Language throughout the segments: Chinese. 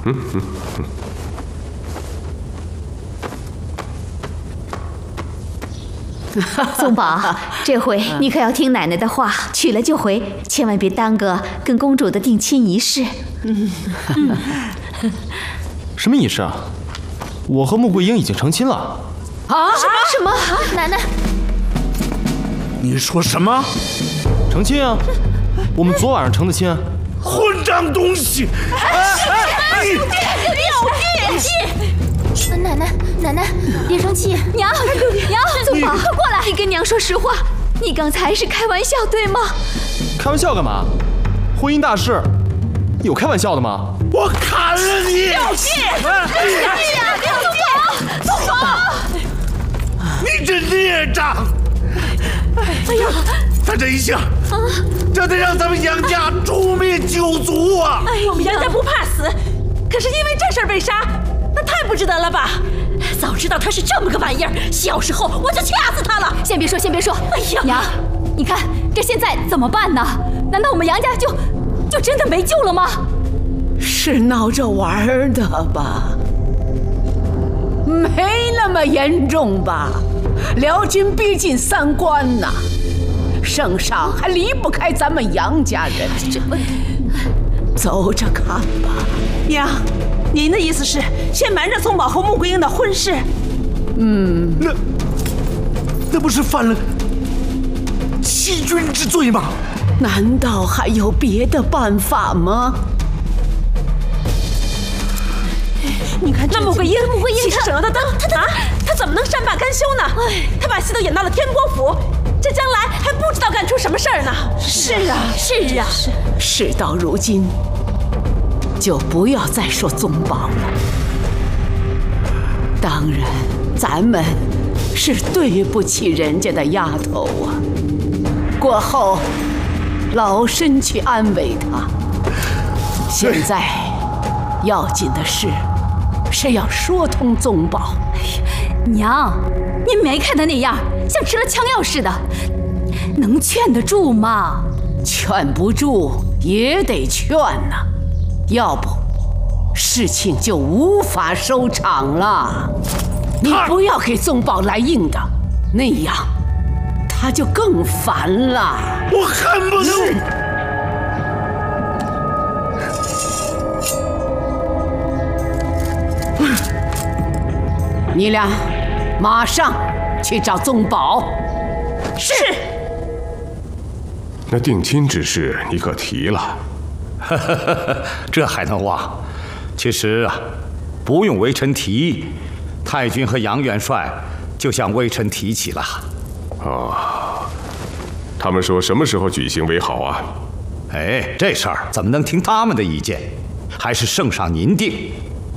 宗宝，这回你可要听奶奶的话，娶了就回，千万别耽搁跟公主的定亲仪式。 什么仪式啊？我和穆桂英已经成亲了。 啊？什么？奶奶， 你说什么？ 成亲啊！我们昨晚上成的亲。 混账东西！ 奶奶，别生气。娘，宗宝，快过来！你跟娘说实话，你刚才是开玩笑对吗？ 开玩笑干嘛？婚姻大事，有开玩笑的吗？ 我砍了你！ 小气！ 宗宝！ 你这孽障！哎呀，他这一下，这得让咱们杨家诛灭九族啊！ 我们杨家不怕死，可是因为这事儿被杀，那太不值得了吧？早知道他是这么个玩意儿，小时候我就掐死他了。 先别说。 哎呀， 娘，你看这现在怎么办呢？难道我们杨家就真的没救了吗？ 是闹着玩的吧？没那么严重吧？辽军逼近3关呐，圣上还离不开咱们杨家人。走着看吧。 娘，您的意思是先瞒着宗宝和穆桂英的婚事？ 那不是犯了欺君之罪吗？ 难道还有别的办法吗？ 你看，那穆桂英其实省油的灯，他怎么能善罢甘休呢？他把戏都演到了天国府，这将来还不知道干出什么事儿呢。是啊。 事到如今，就不要再说宗宝了。当然，咱们是对不起人家的丫头啊。过后，老身去安慰她。现在要紧的是要说通宗宝。 娘，您没看他那样，像吃了枪药似的，能劝得住吗？ 劝不住也得劝呐，要不事情就无法收场了。你不要给宗宝来硬的，那样他就更烦了。 我恨不得你俩马上去找宗宝。 是。 那定亲之事你可提了？ 这还能忘？其实啊，不用微臣提，太君和杨元帅就向微臣提起了。 他们说什么时候举行为好啊？ 这事儿怎么能听他们的意见？还是圣上您定。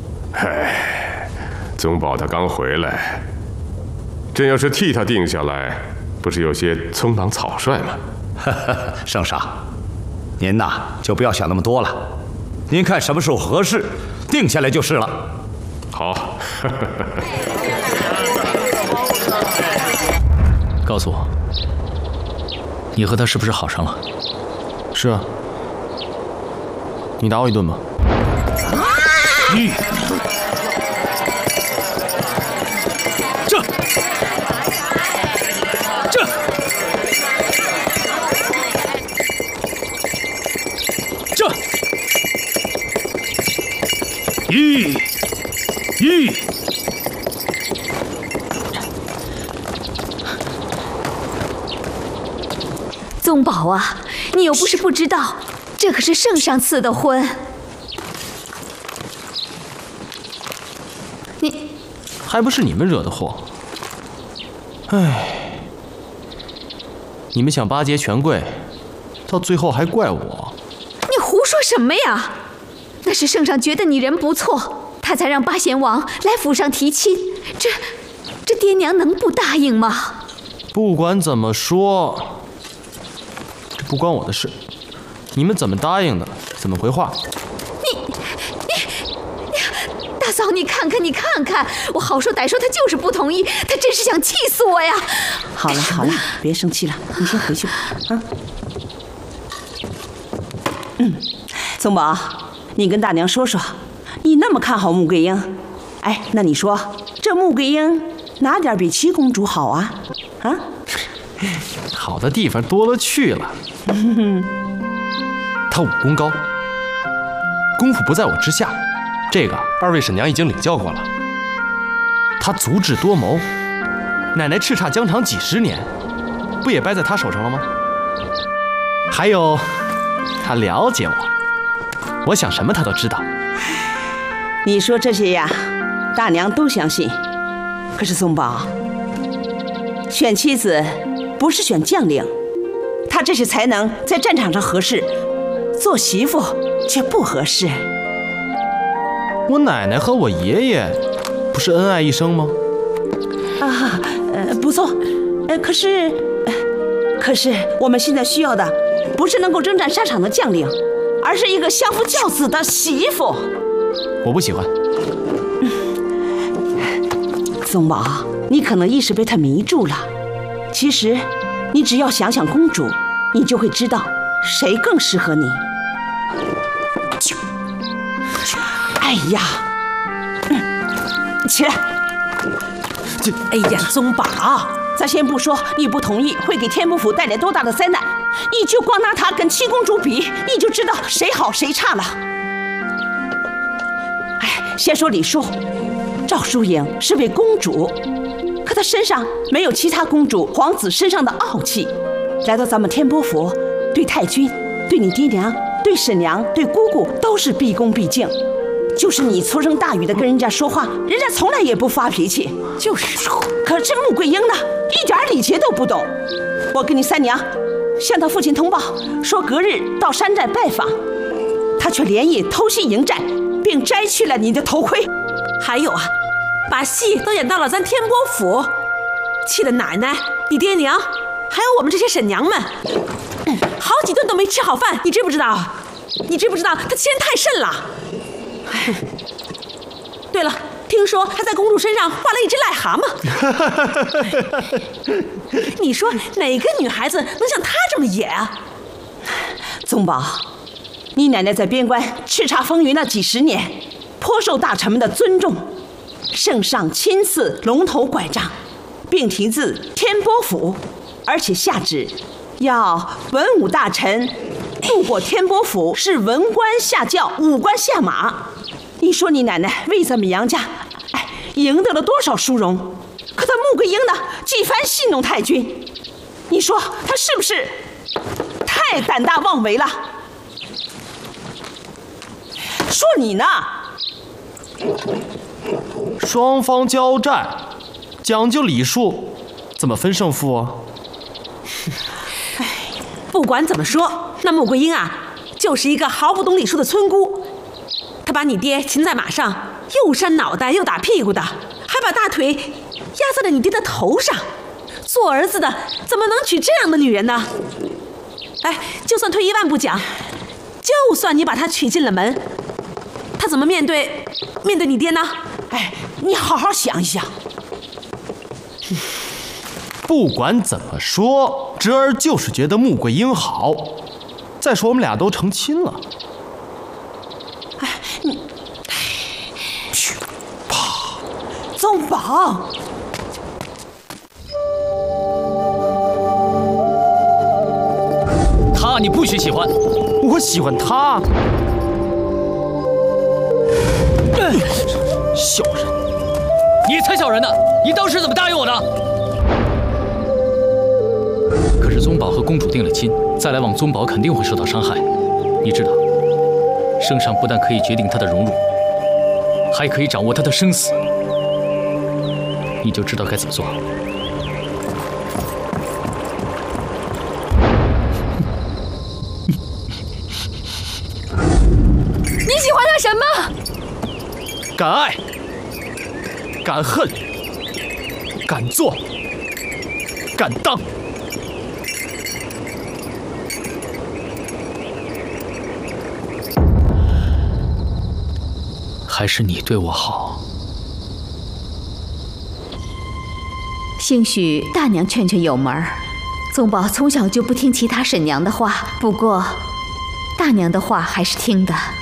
宗宝他刚回来，朕要是替他定下来，不是有些匆忙草率吗？ 圣上，您呐就不要想那么多了，您看什么时候合适，定下来就是了。 好。 告诉我，你和他是不是好上了？是啊。你打我一顿吧。 宗宝啊，你又不是不知道，这可是圣上赐的婚。你还不是你们惹的祸。你们想巴结权贵，到最后还怪我。 你胡说什么呀？那是圣上觉得你人不错，他才让八贤王来府上提亲。这爹娘能不答应吗？ 不管怎么说，这不关我的事。你们怎么答应的，怎么回话。 你，大嫂，你看看，我好说歹说，他就是不同意，他真是想气死我呀！ 好了，别生气了，你先回去吧。宗宝，你跟大娘说说， 你那么看好穆桂英，哎，那你说这穆桂英哪点比七公主好啊？啊？ 好的地方多了去了。他武功高，功夫不在我之下，这个二位婶娘已经领教过了。他足智多谋，奶奶叱咤疆场几十年，不也败在他手上了吗？还有，他了解我，我想什么他都知道。 你说这些呀，大娘都相信。可是宗宝，选妻子不是选将领，他这些才能在战场上合适，做媳妇却不合适。 我奶奶和我爷爷不是恩爱一生吗？ 啊，不错。可是我们现在需要的不是能够征战沙场的将领，而是一个相夫教子的媳妇。 我不喜欢。 宗宝，你可能一时被他迷住了。其实，你只要想想公主，你就会知道谁更适合你。哎呀，起来！哎呀，宗宝，咱先不说你不同意会给天波府带来多大的灾难，你就光拿她跟七公主比，你就知道谁好谁差了。哎，先说李淑。赵淑颖是位公主，可她身上没有其他公主、皇子身上的傲气。来到咱们天波府，对太君、对你爹娘、对婶娘、对姑姑都是毕恭毕敬。就是你粗声大语的跟人家说话，人家从来也不发脾气。就是，可这穆桂英呢，一点礼节都不懂。我跟你三娘向她父亲通报，说隔日到山寨拜访，她却连夜偷袭营寨，并摘去了你的头盔。还有啊，把戏都演到了咱天波府，气得奶奶、你爹娘，还有我们这些婶娘们，好几顿都没吃好饭。你知不知道？你知不知道他欺人太甚了？对了，听说还在公主身上画了一只癞蛤蟆。你说哪个女孩子能像她这么野啊？宗宝，你奶奶在边关叱咤风云那几十年，颇受大臣们的尊重，圣上亲赐龙头拐杖，并题字天波府，而且下旨要文武大臣路过天波府是文官下轿，武官下马。你说你奶奶为咱们杨家，赢得了多少殊荣？可她穆桂英呢，几番戏弄太君，你说她是不是太胆大妄为了？说你呢？ 双方交战，讲究礼数，怎么分胜负啊？ 不管怎么说，那穆桂英啊，就是一个毫不懂礼数的村姑。她把你爹擒在马上，又扇脑袋又打屁股的，还把大腿压在了你爹的头上。做儿子的怎么能娶这样的女人呢？就算退一万步讲，就算你把她娶进了门，她怎么面对你爹呢？你好好想一想。 不管怎么说，侄儿就是觉得穆桂英好。再说我们俩都成亲了。 宗宝， 他你不许喜欢， 我喜欢他。小人， 你才小人呢！你当时怎么答应我的？可是宗宝和公主定了亲，再来往宗宝肯定会受到伤害。你知道，圣上不但可以决定他的荣辱，还可以掌握他的生死。你就知道该怎么做。 你喜欢他什么？ 敢爱，敢恨，敢做，敢当。 还是你对我好。 兴许大娘劝劝有门儿，宗宝从小就不听其他婶娘的话，不过大娘的话还是听的。